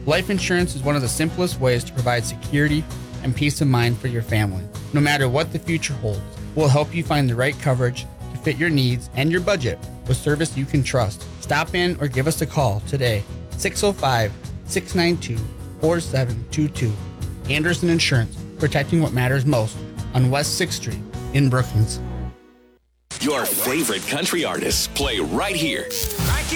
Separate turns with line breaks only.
Life insurance is one of the simplest ways to provide security and peace of mind for your family. No matter what the future holds, we'll help you find the right coverage to fit your needs and your budget with service you can trust. Stop in or give us a call today, 605-692-4722. Anderson Insurance, protecting what matters most on West 6th Street in Brookings.
Your favorite country artists play right here.